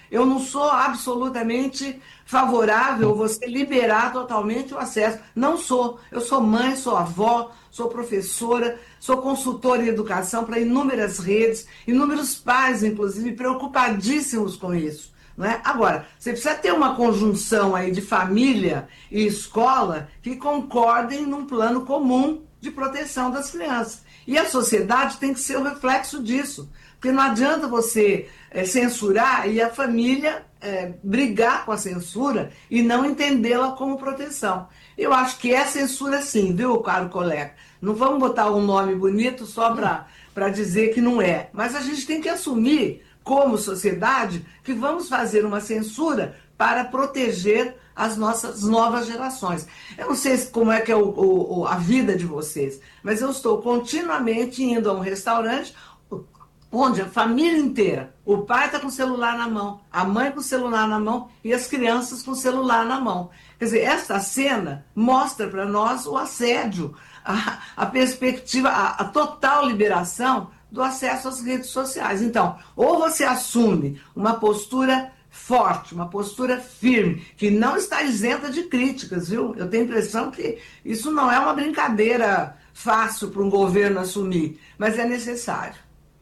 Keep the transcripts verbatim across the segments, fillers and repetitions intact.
Eu não sou absolutamente favorável a você liberar totalmente o acesso. Não sou. Eu sou mãe, sou avó, sou professora, sou consultora em educação para inúmeras redes, inúmeros pais, inclusive, preocupadíssimos com isso. Não é? Agora, você precisa ter uma conjunção aí de família e escola que concordem num plano comum de proteção das crianças. E a sociedade tem que ser o reflexo disso. Porque não adianta você é, censurar e a família é, brigar com a censura e não entendê-la como proteção. Eu acho que é censura sim, viu, caro colega? Não vamos botar um nome bonito só para dizer que não é. Mas a gente tem que assumir, como sociedade, que vamos fazer uma censura para proteger as nossas novas gerações. Eu não sei como é que é o, o, a vida de vocês, mas eu estou continuamente indo a um restaurante onde a família inteira, o pai está com o celular na mão, a mãe com o celular na mão e as crianças com o celular na mão. Quer dizer, esta cena mostra para nós o assédio, a, a perspectiva, a, a total liberação do acesso às redes sociais. Então, ou você assume uma postura forte, uma postura firme, que não está isenta de críticas, viu? Eu tenho a impressão que isso não é uma brincadeira fácil para um governo assumir, mas é necessário.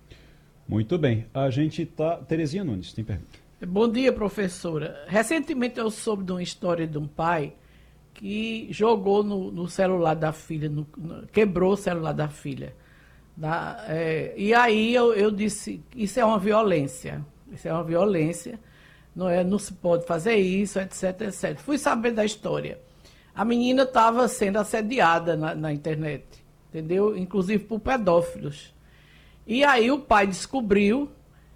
Muito bem. A gente tá... Terezinha Nunes, tem pergunta. Bom dia, professora. Recentemente eu soube de uma história de um pai que jogou no, no celular da filha, no, no, quebrou o celular da filha. Da, é, e aí eu, eu disse, isso é uma violência, isso é uma violência, não, é, não se pode fazer isso, etc, etcétera. Fui saber da história. A menina estava sendo assediada na, na internet, entendeu? Inclusive por pedófilos. E aí o pai descobriu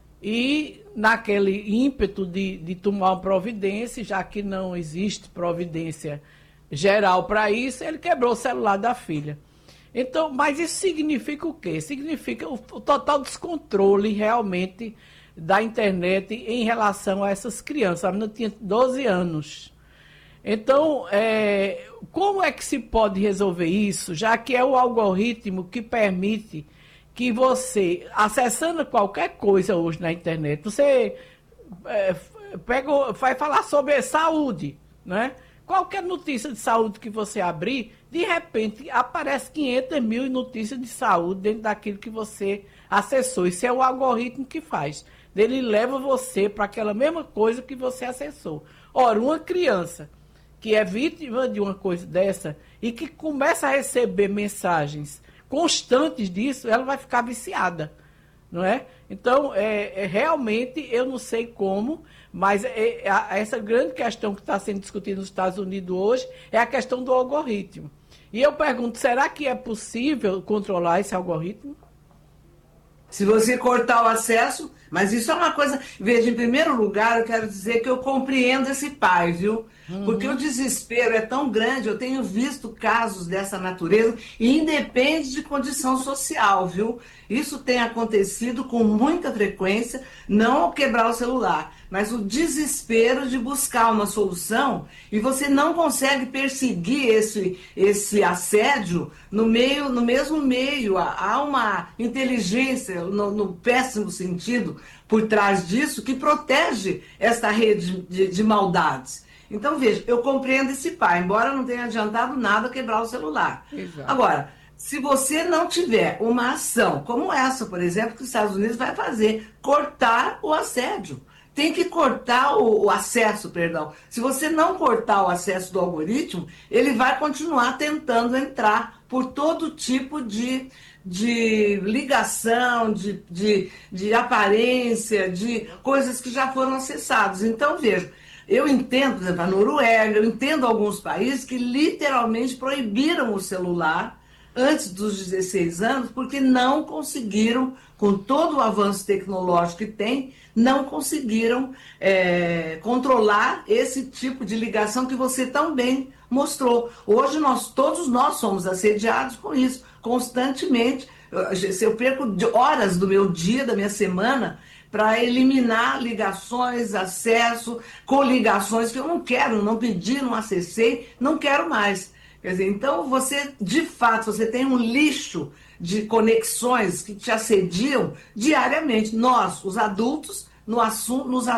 e, naquele ímpeto de, de tomar uma providência, já que não existe providência geral para isso, ele quebrou o celular da filha. Então, mas isso significa o quê? Significa o, o total descontrole realmente da internet em relação a essas crianças. A menina tinha doze anos. Então, é, como é que se pode resolver isso, já que é o algoritmo que permite que você, acessando qualquer coisa hoje na internet, você é, pega, vai falar sobre saúde, né? Qualquer notícia de saúde que você abrir, de repente aparece quinhentas mil notícias de saúde dentro daquilo que você acessou. Isso é o algoritmo que faz. Ele leva você para aquela mesma coisa que você acessou. Ora, uma criança que é vítima de uma coisa dessa e que começa a receber mensagens constantes disso, ela vai ficar viciada, não é? Então, é, é, realmente, eu não sei como, mas é, é, a, essa grande questão que está sendo discutida nos Estados Unidos hoje é a questão do algoritmo. E eu pergunto, será que é possível controlar esse algoritmo? Se você cortar o acesso, mas isso é uma coisa... Veja, em primeiro lugar, eu quero dizer que eu compreendo esse pai, viu? Uhum. Porque o desespero é tão grande, eu tenho visto casos dessa natureza, e independe de condição social, viu? Isso tem acontecido com muita frequência, não ao quebrar o celular, mas o desespero de buscar uma solução, e você não consegue perseguir esse, esse assédio no, meio, no mesmo meio. Há uma inteligência, no, no péssimo sentido, por trás disso, que protege esta rede de, de maldades. Então, veja, eu compreendo esse pai, embora não tenha adiantado nada quebrar o celular. Exato. Agora, se você não tiver uma ação como essa, por exemplo, que os Estados Unidos vai fazer, cortar o assédio. Tem que cortar o, o acesso, perdão. Se você não cortar o acesso do algoritmo, ele vai continuar tentando entrar por todo tipo de, de ligação, de, de, de aparência, de coisas que já foram acessadas. Então, veja, eu entendo, por exemplo, a Noruega, eu entendo alguns países que literalmente proibiram o celular antes dos dezesseis anos, porque não conseguiram, com todo o avanço tecnológico que tem, não conseguiram é, controlar esse tipo de ligação que você tão bem mostrou. Hoje, nós, todos nós somos assediados com isso, constantemente. Se eu perco horas do meu dia, da minha semana, para eliminar ligações, acesso, coligações que eu não quero, não pedi, não acessei, não quero mais. Quer dizer, então você, de fato, você tem um lixo de conexões que te assediam diariamente. Nós, os adultos, no assunto, nos